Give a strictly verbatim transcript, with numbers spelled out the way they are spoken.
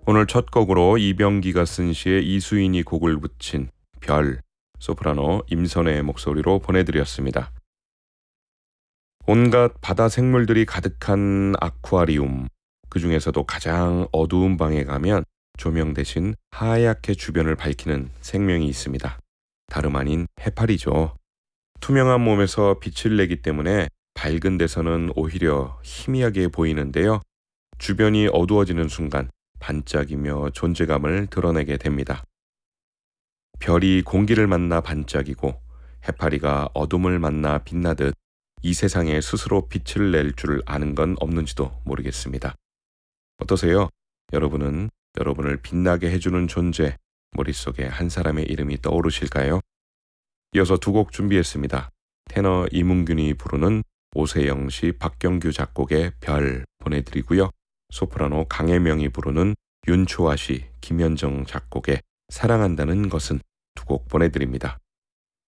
오늘 첫 곡으로 이병기가 쓴 시에 이수인이 곡을 붙인 별, 소프라노 임선혜의 목소리로 보내드렸습니다. 온갖 바다 생물들이 가득한 아쿠아리움, 그 중에서도 가장 어두운 방에 가면 조명 대신 하얗게 주변을 밝히는 생명이 있습니다. 다름 아닌 해파리죠. 투명한 몸에서 빛을 내기 때문에 밝은 데서는 오히려 희미하게 보이는데요. 주변이 어두워지는 순간 반짝이며 존재감을 드러내게 됩니다. 별이 공기를 만나 반짝이고 해파리가 어둠을 만나 빛나듯 이 세상에 스스로 빛을 낼 줄 아는 건 없는지도 모르겠습니다. 어떠세요? 여러분은 여러분을 빛나게 해주는 존재, 머릿속에 한 사람의 이름이 떠오르실까요? 이어서 두 곡 준비했습니다. 테너 이문균이 부르는 오세영 씨, 박경규 작곡의 별 보내드리고요. 소프라노 강혜명이 부르는 윤초아 씨, 김현정 작곡의 사랑한다는 것은 두 곡 보내드립니다.